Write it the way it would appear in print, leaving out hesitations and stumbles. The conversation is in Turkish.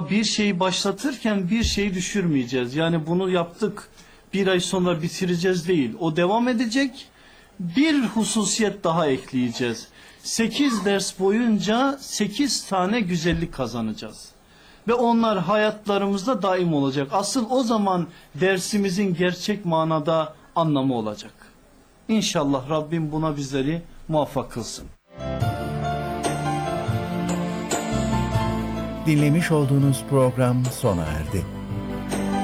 Ama bir şeyi başlatırken bir şeyi düşürmeyeceğiz. Yani bunu yaptık, bir ay sonra bitireceğiz değil. O devam edecek. Bir hususiyet daha ekleyeceğiz. 8 ders boyunca 8 tane güzellik kazanacağız. Ve onlar hayatlarımızda daim olacak. Asıl o zaman dersimizin gerçek manada anlamı olacak. İnşallah Rabbim buna bizleri muvaffak kılsın. Dinlemiş olduğunuz program sona erdi.